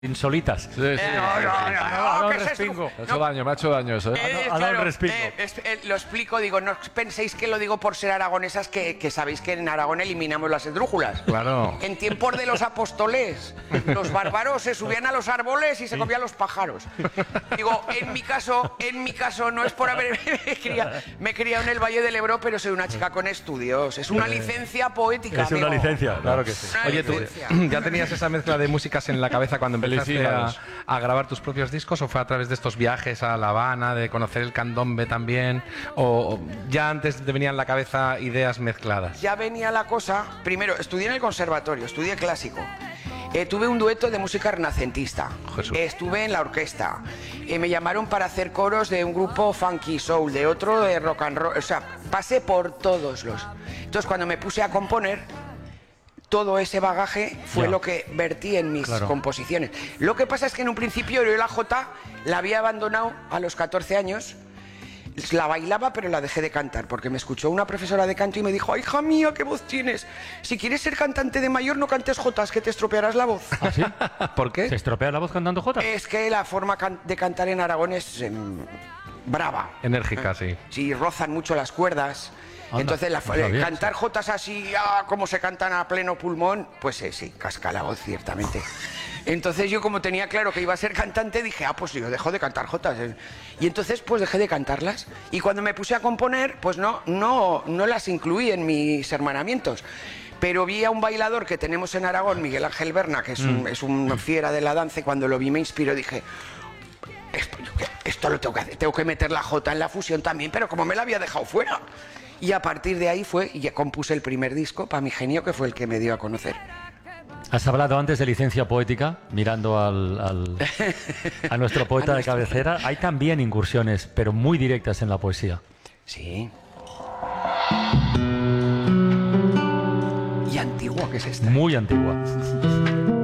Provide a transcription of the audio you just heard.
insolitas. Sí, sí, no, sí, ¿qué es esto? respingo. Me ha hecho daño eso, ¿eh? Ha dado un respingo. Lo explico, digo, no penséis que lo digo por ser aragonesas, que sabéis que en Aragón eliminamos las esdrújulas. Claro. En tiempos de los apóstoles, los bárbaros se subían a los árboles y se comían los pájaros. Digo, en mi caso, no es por haber... me he criado en el Valle del Ebro, pero soy una chica con estudios. Es una licencia poética, Es una amigo. licencia, claro que sí. Una Oye, ¿tú licencia. ya tenías esa mezcla de músicas en la cabeza cuando empezaste Felicidades. a grabar tus propios discos, o fue a través de estos viajes a La Habana, de conocer el candombe también, o ya antes te venían en la cabeza ideas mezcladas? Ya venía la cosa. Primero, estudié en el conservatorio, estudié clásico. Tuve un dueto de música renacentista. Jesús. Estuve en la orquesta. Me llamaron para hacer coros de un grupo funky soul, de otro de rock and roll. O sea, pasé por todos los. Entonces, cuando me puse a componer, todo ese bagaje fue Ya. lo que vertí en mis Claro. composiciones. Lo que pasa es que en un principio yo la jota la había abandonado a los 14 años. La bailaba, pero la dejé de cantar, porque me escuchó una profesora de canto y me dijo: hija mía, qué voz tienes. Si quieres ser cantante de mayor, no cantes jotas, que te estropearás la voz. ¿Ah, sí? ¿Por qué? ¿Se estropea la voz cantando Jota? Es que la forma de cantar en Aragón es brava. Enérgica, sí. Si rozan mucho las cuerdas. Anda, Entonces, no sabía, cantar jotas así, como se cantan a pleno pulmón, pues sí, casca la voz, ciertamente. Entonces yo, como tenía claro que iba a ser cantante, dije, pues yo dejo de cantar jotas. Y entonces pues dejé de cantarlas. Y cuando me puse a componer, pues no las incluí en mis hermanamientos. Pero vi a un bailador que tenemos en Aragón, Miguel Ángel Berna, que es un fiera de la danza, y cuando lo vi me inspiró, dije: esto lo tengo que hacer, tengo que meter la jota en la fusión también, pero como me la había dejado fuera. Y a partir de ahí y ya compuse el primer disco, Pa' mi genio, que fue el que me dio a conocer. Has hablado antes de licencia poética, mirando a nuestro poeta de cabecera. Hay también incursiones, pero muy directas en la poesía. Sí. Y antigua que es esta. Muy antigua.